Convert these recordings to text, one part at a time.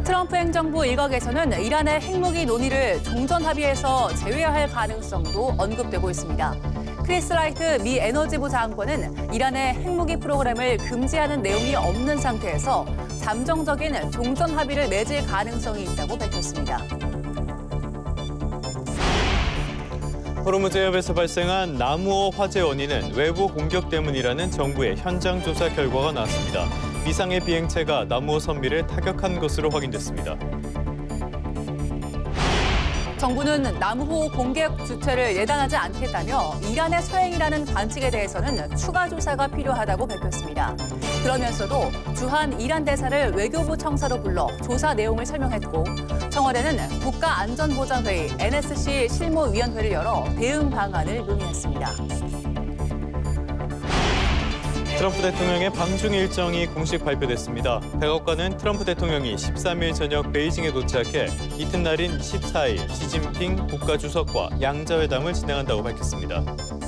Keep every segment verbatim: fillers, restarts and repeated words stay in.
트럼프 행정부 일각에서는 이란의 핵무기 논의를 종전 합의에서 제외할 가능성도 언급되고 있습니다. 크리스 라이트 미 에너지부 장관은 이란의 핵무기 프로그램을 금지하는 내용이 없는 상태에서 잠정적인 종전 합의를 맺을 가능성이 있다고 밝혔습니다. 호르무즈 해협에서 발생한 나무호 화재 원인은 외부 공격 때문이라는 정부의 현장 조사 결과가 나왔습니다. 미상의 비행체가 나무호 선비를 타격한 것으로 확인됐습니다. 정부는 나무호 공격 주체를 예단하지 않겠다며 이란의 소행이라는 관측에 대해서는 추가 조사가 필요하다고 밝혔습니다. 그러면서도 주한 이란 대사를 외교부 청사로 불러 조사 내용을 설명했고 청와대는 국가안전보장회의 엔에스씨 실무위원회를 열어 대응 방안을 논의했습니다. 트럼프 대통령의 방중 일정이 공식 발표됐습니다. 백악관은 트럼프 대통령이 십삼 일 저녁 베이징에 도착해 이튿날인 십사 일 시진핑 국가주석과 양자회담을 진행한다고 밝혔습니다.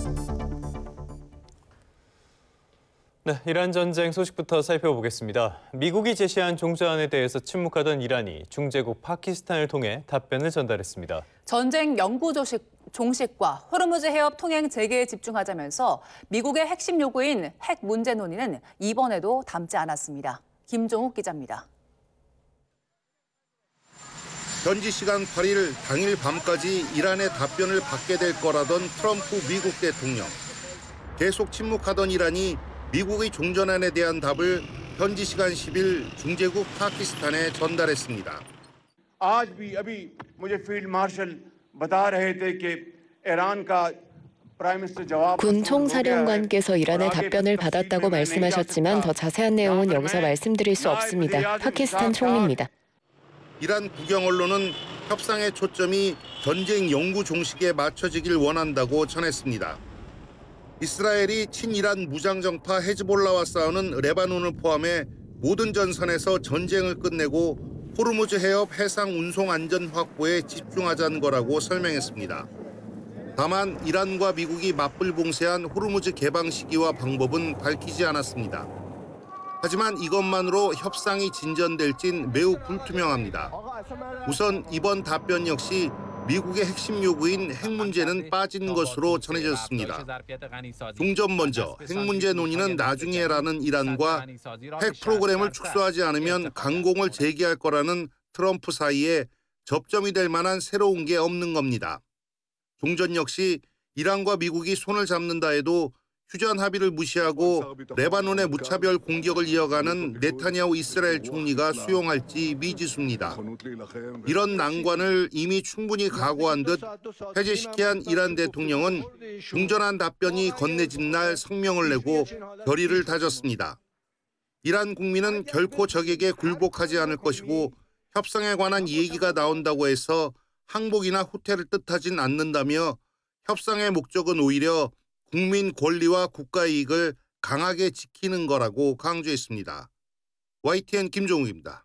네, 이란 전쟁 소식부터 살펴보겠습니다. 미국이 제시한 종전안에 대해서 침묵하던 이란이 중재국 파키스탄을 통해 답변을 전달했습니다. 전쟁 영구 조식, 종식과 호르무즈 해협 통행 재개에 집중하자면서 미국의 핵심 요구인 핵 문제 논의는 이번에도 담지 않았습니다. 김종욱 기자입니다. 현지 시간 팔 일 당일 밤까지 이란의 답변을 받게 될 거라던 트럼프 미국 대통령. 계속 침묵하던 이란이 미국의 종전안에 대한 답을 현지 시간 십 일 중재국 파키스탄에 전달했습니다. आज भी अभी मुझे फील्ड मार्शल बता रहे थे कि ईरान का 군 총사령관께서 이란의 답변을 받았다고 말씀하셨지만 더 자세한 내용은 여기서 말씀드릴 수 없습니다. 파키스탄 총리입니다. 이란 국영 언론은 협상의 초점이 전쟁 영구 종식에 맞춰지길 원한다고 전했습니다. 이스라엘이 친이란 무장정파 헤즈볼라와 싸우는 레바논을 포함해 모든 전선에서 전쟁을 끝내고 호르무즈 해협 해상 운송 안전 확보에 집중하자는 거라고 설명했습니다. 다만 이란과 미국이 맞불 봉쇄한 호르무즈 개방 시기와 방법은 밝히지 않았습니다. 하지만 이것만으로 협상이 진전될진 매우 불투명합니다. 우선 이번 답변 역시 미국의 핵심 요구인 핵 문제는 빠진 것으로 전해졌습니다. 종전 먼저, 핵 문제 논의는 나중에라는 이란과 핵 프로그램을 축소하지 않으면 강공을 재개할 거라는 트럼프 사이에 접점이 될 만한 새로운 게 없는 겁니다. 종전 역시 이란과 미국이 손을 잡는다 해도 휴전 합의를 무시하고 레바논의 무차별 공격을 이어가는 네타냐후 이스라엘 총리가 수용할지 미지수입니다. 이런 난관을 이미 충분히 각오한 듯 해제시켜야 한 이란 대통령은 종전안 답변이 건네진 날 성명을 내고 결의를 다졌습니다. 이란 국민은 결코 적에게 굴복하지 않을 것이고 협상에 관한 얘기가 나온다고 해서 항복이나 후퇴를 뜻하진 않는다며 협상의 목적은 오히려 국민 권리와 국가 이익을 강하게 지키는 거라고 강조했습니다. 와이티엔 김종욱입니다.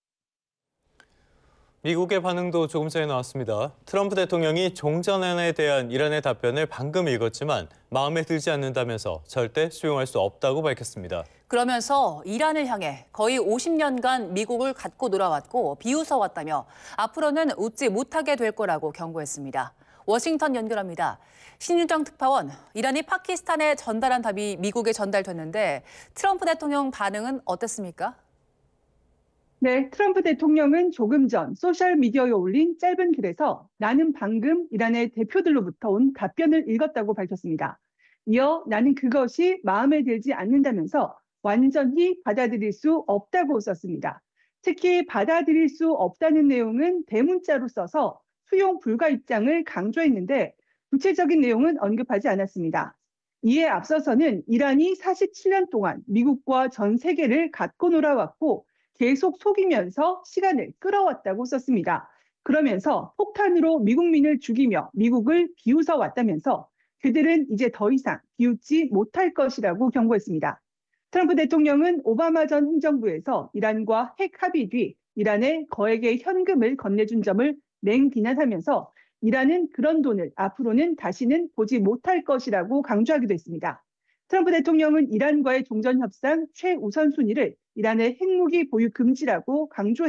미국의 반응도 조금 전에 나왔습니다. 트럼프 대통령이 종전안에 대한 이란의 답변을 방금 읽었지만 마음에 들지 않는다면서 절대 수용할 수 없다고 밝혔습니다. 그러면서 이란을 향해 거의 오십 년간 미국을 갖고 놀아왔고 비웃어왔다며 앞으로는 웃지 못하게 될 거라고 경고했습니다. 워싱턴 연결합니다. 신윤정 특파원, 이란이 파키스탄에 전달한 답이 미국에 전달됐는데 트럼프 대통령 반응은 어땠습니까? 네, 트럼프 대통령은 조금 전 소셜미디어에 올린 짧은 글에서 나는 방금 이란의 대표들로부터 온 답변을 읽었다고 밝혔습니다. 이어 나는 그것이 마음에 들지 않는다면서 완전히 받아들일 수 없다고 썼습니다. 특히 받아들일 수 없다는 내용은 대문자로 써서 수용 불가 입장을 강조했는데 구체적인 내용은 언급하지 않았습니다. 이에 앞서서는 이란이 사십칠 년 동안 미국과 전 세계를 갖고 놀아왔고 계속 속이면서 시간을 끌어왔다고 썼습니다. 그러면서 폭탄으로 미국민을 죽이며 미국을 비웃어 왔다면서 그들은 이제 더 이상 비웃지 못할 것이라고 경고했습니다. 트럼프 대통령은 오바마 전 행정부에서 이란과 핵 합의 뒤 이란에 거액의 현금을 건네준 점을 맹비난하면서 이란은 그런 돈을 앞으로는 다시는 보지 못할 것이라고 강조하기도 했습니다. 트럼프 대통령은 이란과의 종전 협상 최우선 순위를 이란의 핵무기 보유 금지라고 강조했습니다.